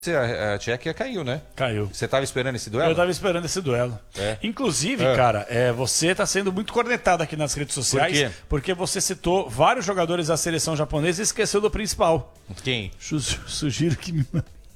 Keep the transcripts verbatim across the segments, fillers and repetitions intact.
A Tchequia caiu, né? Caiu. Você estava esperando esse duelo? Eu estava esperando esse duelo. É. Inclusive, é. cara, é, você está sendo muito cornetado aqui nas redes sociais. Por quê? Porque você citou vários jogadores da seleção japonesa e esqueceu do principal. Quem? Su sugiro que me...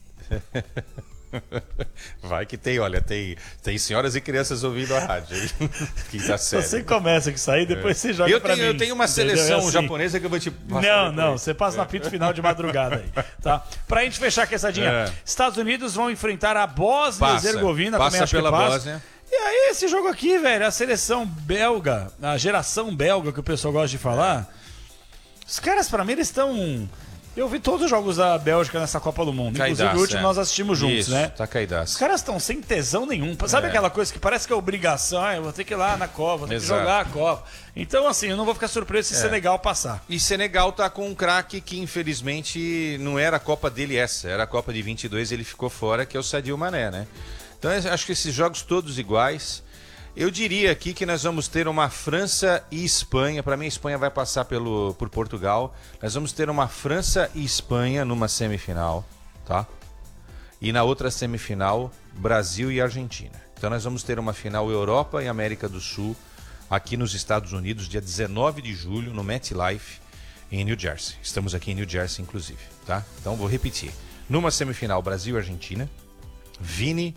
Vai que tem, olha, tem, tem senhoras e crianças ouvindo a rádio. Quinta série. Você começa com isso aí, depois é. você joga eu pra tenho, mim. Eu tenho uma seleção é assim. japonesa que eu vou te passar. Não, não, você passa no apito final de madrugada aí. Tá? Pra gente fechar a quesadinha, é. Estados Unidos vão enfrentar a Bósnia e Herzegovina. Passa também acho pela que passa. Bósnia. E aí, esse jogo aqui, velho, a seleção belga, a geração belga que o pessoal gosta de falar, os caras, pra mim, eles estão... Eu vi todos os jogos da Bélgica nessa Copa do Mundo. Caidaço, inclusive o último é. nós assistimos juntos, Isso, né? Tá caidaço. Os caras estão sem tesão nenhum. Sabe é. aquela coisa que parece que é obrigação? Ah, eu vou ter que ir lá na Copa, vou ter Exato. que jogar a Copa. Então, assim, eu não vou ficar surpreso se é. Senegal passar. E Senegal tá com um craque que, infelizmente, não era a Copa dele essa. Era a Copa de vinte e dois, ele ficou fora, que é o Sadio Mané, né? Então, eu acho que esses jogos todos iguais. Eu diria aqui que nós vamos ter uma França e Espanha. Para mim, a Espanha vai passar pelo, por Portugal. Nós vamos ter uma França e Espanha numa semifinal, tá? E na outra semifinal, Brasil e Argentina. Então nós vamos ter uma final Europa e América do Sul aqui nos Estados Unidos, dia dezenove de julho, no MetLife, em New Jersey. Estamos aqui em New Jersey, inclusive, tá? Então vou repetir. Numa semifinal, Brasil e Argentina, Vini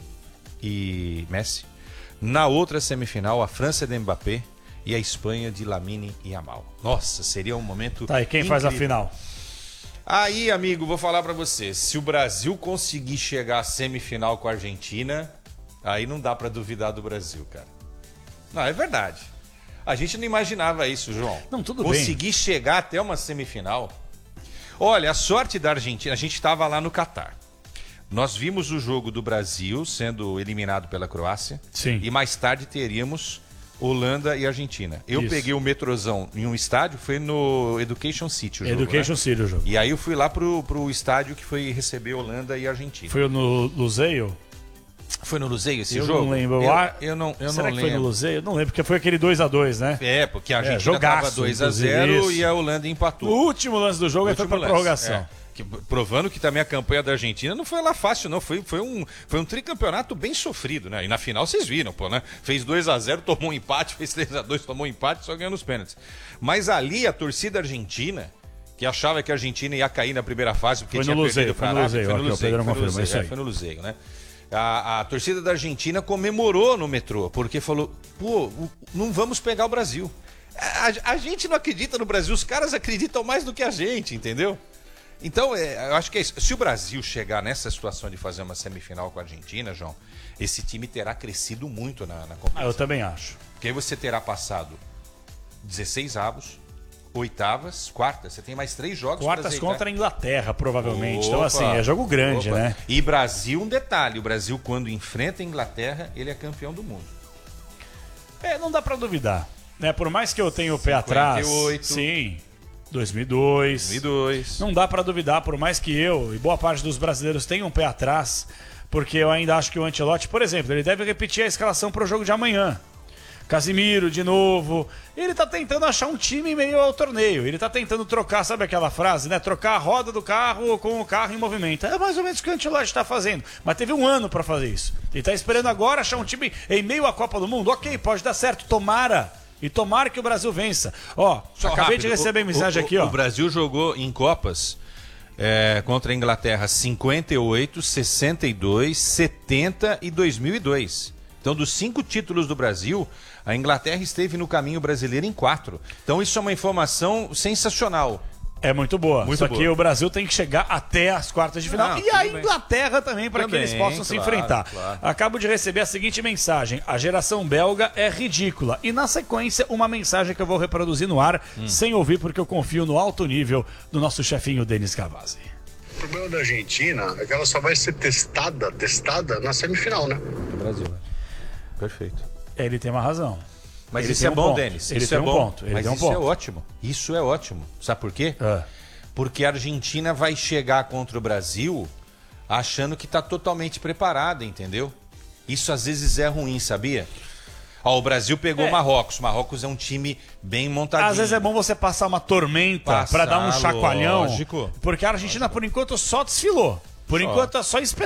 e Messi. Na outra semifinal, a França de Mbappé e a Espanha de Lamine e Yamal. Nossa, seria um momento Tá, e quem incrível. faz a final? Aí, amigo, vou falar pra você. Se o Brasil conseguir chegar à semifinal com a Argentina, aí não dá pra duvidar do Brasil, cara. Não, é verdade. A gente não imaginava isso, João. Não, tudo conseguir bem. Conseguir chegar até uma semifinal. Olha, a sorte da Argentina, a gente estava lá no Catar. Nós vimos o jogo do Brasil sendo eliminado pela Croácia. Sim. E mais tarde teríamos Holanda e Argentina. Eu Isso. peguei o metrozão em um estádio, foi no Education City o jogo. Education né? City o jogo. E aí eu fui lá pro, pro estádio que foi receber Holanda e Argentina. Foi no Luzeio? Foi no Luzeio esse eu jogo? Eu não lembro. Eu, eu não, eu Será não que lembro. foi no Luzeio? Eu não lembro, porque foi aquele dois a dois, né? É, porque a Argentina é, estava dois a zero e a Holanda empatou. O último lance do jogo foi pra lance, prorrogação. É. Que, provando que também a campanha da Argentina não foi lá fácil, não. Foi, foi, um, foi um tricampeonato bem sofrido, né? E na final vocês viram, pô, né? Fez dois a zero, tomou um empate, fez três a dois, tomou um empate, só ganhou nos pênaltis. Mas ali a torcida argentina, que achava que a Argentina ia cair na primeira fase, porque foi tinha no perdido para a Arábia. Foi no Luzeio, foi no Luzeio. Foi no Luzeio, né? A, a torcida da Argentina comemorou no metrô, porque falou, pô, não vamos pegar o Brasil. A, a gente não acredita no Brasil, os caras acreditam mais do que a gente, entendeu? Então, é, eu acho que é isso. Se o Brasil chegar nessa situação de fazer uma semifinal com a Argentina, João, esse time terá crescido muito na, na competição. Ah, eu também acho. Porque aí você terá passado dezesseis avos, oitavas, quartas. Você tem mais três jogos. Quartas contra a Inglaterra, provavelmente. Opa, então, assim, é jogo grande, opa. né? E Brasil, um detalhe. O Brasil, quando enfrenta a Inglaterra, ele é campeão do mundo. É, não dá pra duvidar. Né? Por mais que eu tenha o pé atrás... cinquenta e oito. Sim... dois mil e dois. dois mil e dois. Não dá pra duvidar, por mais que eu e boa parte dos brasileiros tenham um pé atrás, porque eu ainda acho que o Ancelotti, por exemplo, ele deve repetir a escalação pro jogo de amanhã. Casimiro de novo. Ele tá tentando achar um time em meio ao torneio. Ele tá tentando trocar, sabe aquela frase, né? Trocar a roda do carro com o carro em movimento. É mais ou menos o que o Ancelotti tá fazendo. Mas teve um ano pra fazer isso. Ele tá esperando agora achar um time em meio à Copa do Mundo. Ok, pode dar certo, tomara. E tomara que o Brasil vença. Ó, Só acabei rápido. de receber o, mensagem o, aqui, ó. O Brasil jogou em Copas é, contra a Inglaterra cinquenta e oito, sessenta e dois, setenta e dois mil e dois. Então, dos cinco títulos do Brasil, a Inglaterra esteve no caminho brasileiro em quatro. Então, isso é uma informação sensacional. É muito boa. Muito Só boa. que o Brasil tem que chegar até as quartas de final. Não, e a bem. Inglaterra também, para que eles possam claro, se enfrentar. Claro. Acabo de receber a seguinte mensagem. A geração belga é ridícula. E na sequência, uma mensagem que eu vou reproduzir no ar, hum. sem ouvir, porque eu confio no alto nível do nosso chefinho Denis Cavazzi. O problema da Argentina é que ela só vai ser testada, testada na semifinal, né? Do Brasil. Perfeito. Ele tem uma razão. Mas ele isso é um bom, ponto. Denis. Ele isso tem é um bom. ponto. Ele Mas tem um isso ponto. é ótimo. Isso é ótimo. Sabe por quê? É. Porque a Argentina vai chegar contra o Brasil achando que está totalmente preparada, entendeu? Isso às vezes é ruim, sabia? Ó, o Brasil pegou o É. Marrocos. Marrocos é um time bem montadinho. Às vezes é bom você passar uma tormenta Passar, para dar um chacoalhão. lógico. Porque a Argentina, por enquanto, só desfilou. Por Só. enquanto tá só